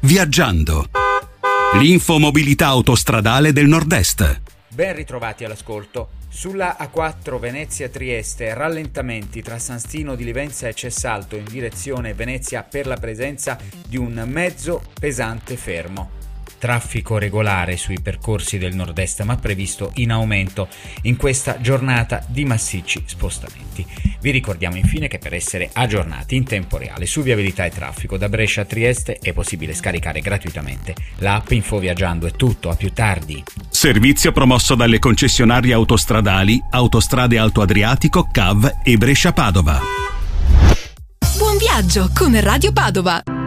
Viaggiando. L'infomobilità autostradale del Nord-Est. Ben ritrovati all'ascolto. Sulla A4 Venezia-Trieste, rallentamenti tra San Stino di Livenza e Cessalto in direzione Venezia per la presenza di un mezzo pesante fermo. Traffico regolare sui percorsi del nord-est, ma previsto in aumento in questa giornata di massicci spostamenti. Vi ricordiamo infine che per essere aggiornati in tempo reale su viabilità e traffico da Brescia a Trieste è possibile scaricare gratuitamente l'app Infoviaggiando. È tutto, a più tardi. Servizio promosso dalle concessionarie autostradali Autostrade Alto Adriatico, CAV e Brescia Padova. Buon viaggio con Radio Padova.